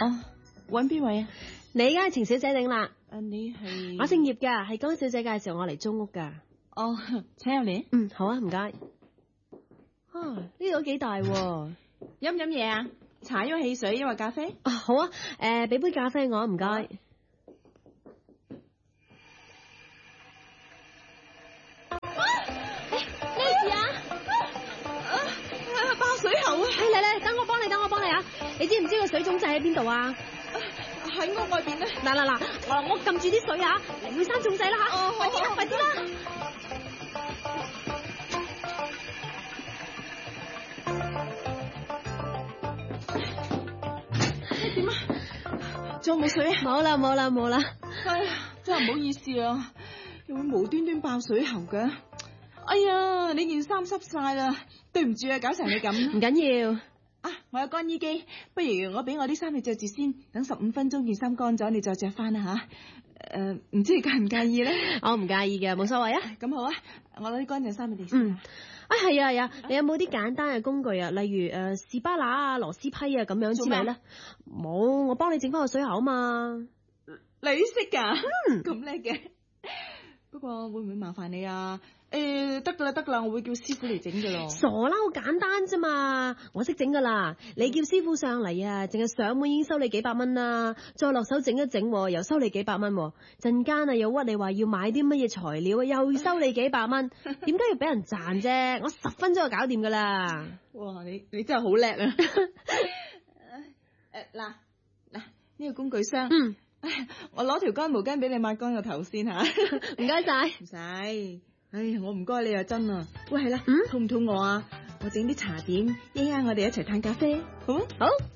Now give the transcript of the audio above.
哦，揾邊位啊？ 你而家係程小姐定啦？ 你係？ 我姓葉噶，係江小姐介紹我嚟租屋噶。 哦，請入嚟。 嗯，好啊，唔該。呢度都幾大喎。 飲唔飲嘢啊？茶因為汽水，因為咖啡？ 啊，好啊，俾杯咖啡我，唔該。咩事啊？ 爆水喉啊！ 嚟，等我幫你啊！你知唔知個水種掣喺邊度啊？ 喺屋外邊咧。 嗱，我撳住啲水啊，你會閂種掣啦吓。 哦， 快啲啦，快啲啦！ 點啊？仲有冇水啊？ 冇啦。 哎呀，真係唔好意思啊，又會無端端爆水喉嘅。哎呀，你件衫濕晒啦，對唔住啊，搞成你咁。 唔緊要。 啊，我有乾衣機，不如我俾我啲衫你着住先，等15分鐘件衫乾咗，你再着翻啦吓。唔知你介唔介意咧？ 我唔介意嘅，冇所謂啊。 咁好啊，我攞啲乾淨衫俾你先。 係啊，你有冇啲簡單嘅工具啊？例如士巴拿啊、螺絲批啊咁樣之類咧？冇，我幫你整翻個水喉啊嘛。 你識噶？咁叻嘅。不過會唔會麻煩你啊？得噶啦，我會叫師傅嚟整噶咯。 傻啦，好簡單啫嘛，我識整噶啦。你叫師傅上嚟啊，淨係上門已經收你幾百蚊啦，再落手整一整又收你幾百蚊，陣間啊又屈你話要買啲乜嘢材料啊，又收你幾百蚊，點解要俾人賺啫？我10分鐘就搞掂噶啦。 哇，你真係好叻啊！嗱呢個工具箱，我攞條乾毛巾俾你抹乾個頭先吓。 唔該晒。 唔使。哎呀，我唔該你啊，真啊。喂，係啦，肚唔肚餓啊？我整啲茶點，一陣間我哋一齊嘆咖啡，好？ 好。